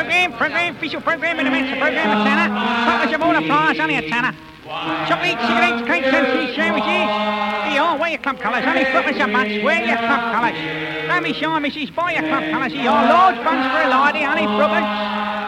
Program, official program in the midst of program of Tanner. Partners of all the prize, only a Tanner. Chocolate, cigarettes, cakes and cheese sandwiches. Here you are, wear your club colours. Only footers a bunch, wear your club colours. Don't be shy, missus, buy your club colours. Here you are, large buns for a lady, honey, brothers.